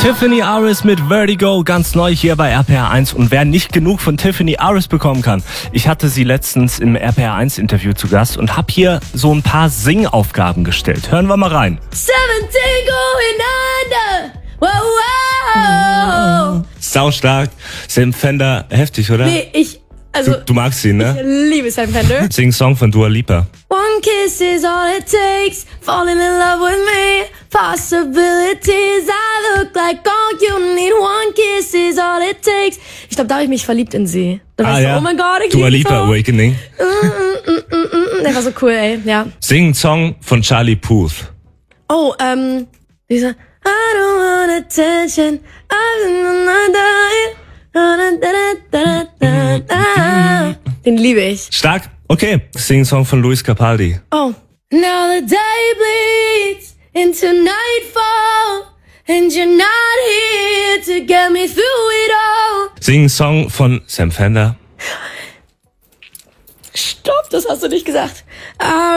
Tiffany Aris mit Vertigo, ganz neu hier bei RPR 1. Und wer nicht genug von Tiffany Aris bekommen kann, ich hatte sie letztens im RPR 1 Interview zu Gast und habe hier so ein paar Singaufgaben gestellt. Hören wir mal rein. 17 going under. Wow, wow. Sau stark. Sam Fender, heftig, oder? Nee, Du magst ihn, ne? Ich liebe Sam Fender. Sing Song von Dua Lipa. One kiss is all it takes. Falling in love with me. Possibilities. I look like all you need. One kiss is all it takes. Ich glaube, da habe ich mich verliebt in sie. Da war ich so, oh mein Gott, ich Dua liebe Lipa Song. Awakening. Der war so cool, ey. Ja. Sing einen Song von Charlie Puth. Oh, dieser I don't want attention. Den liebe ich. Stark. Okay. Sing einen Song von Luis Capaldi. Oh. Now the day bleeds into nightfall, and you're not here to get me through it all. Sing einen Song von Sam Fender. Stopp, das hast du nicht gesagt.